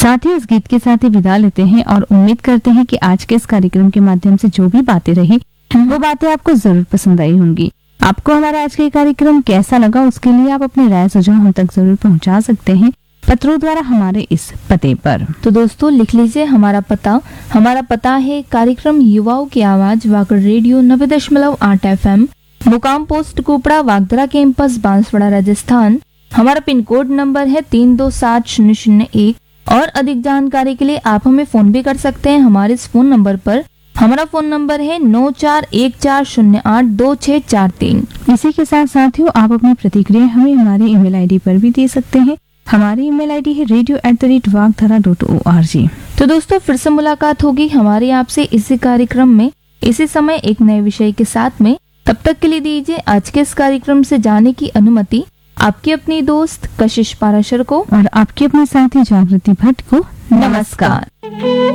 साथ ही इस गीत के साथ ही विदा लेते हैं और उम्मीद करते हैं कि आज के इस कार्यक्रम के माध्यम से जो भी बातें रही वो बातें आपको जरूर पसंद आई होंगी। आपको हमारा आज का कार्यक्रम कैसा लगा उसके लिए आप अपनी राय सुझाव हम तक जरूर पहुंचा सकते हैं पत्रों द्वारा हमारे इस पते पर। तो दोस्तों लिख लीजिए हमारा पता है कार्यक्रम युवाओं की आवाज वागड़ रेडियो 90.8 FM, मुकाम पोस्ट कुपड़ा, वागदरा कैंपस, बांसवाड़ा, राजस्थान। हमारा पिन कोड नंबर है 327001 और अधिक जानकारी के लिए आप हमें फोन भी कर सकते हैं हमारे इस फोन नंबर पर। हमारा फोन नंबर है 9414082643। इसी के साथ साथियों आप अपनी प्रतिक्रिया हमें हमारी ईमेल आईडी पर भी दे सकते हैं। हमारी ईमेल आईडी है radio@wagdhara.org। तो दोस्तों फिर से मुलाकात होगी हमारी आपसे इसी कार्यक्रम में इसी समय एक नए विषय के साथ में। तब तक के लिए दीजिए आज के इस कार्यक्रम से जाने की अनुमति आपकी अपनी दोस्त कशिश पाराशर को और आपकी अपनी साथी जागृति भट्ट को। नमस्कार।